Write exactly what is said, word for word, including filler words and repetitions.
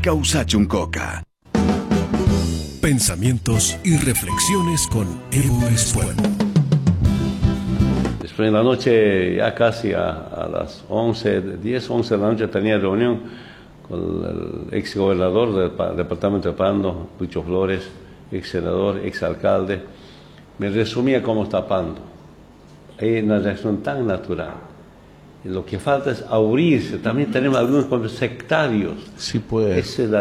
Causa Chuncoca. Pensamientos y reflexiones con Evo Espuelo. Después en la noche, ya casi a, a las once, diez, once de la noche, tenía reunión con el ex gobernador del departamento de Pando, Lucho Flores, ex senador, ex alcalde. Me resumía cómo está Pando. Hay una reacción tan natural. Y lo que falta es abrirse. También tenemos algunos sectarios. Sí, pues. Esa es la